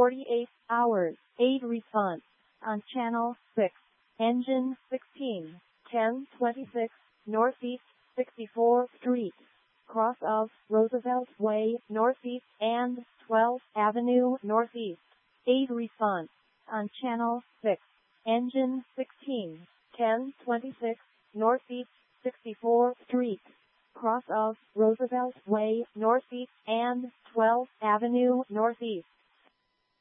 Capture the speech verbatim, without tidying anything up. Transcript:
forty-eight hours. eight response. On channel six. Engine sixteen. ten twenty-six. Northeast sixty-fourth Street. Cross of Roosevelt Way Northeast and twelfth Avenue Northeast. eight response. On channel six. Engine sixteen. ten twenty-six. Northeast sixty-fourth Street. Cross of Roosevelt Way Northeast and twelfth Avenue Northeast.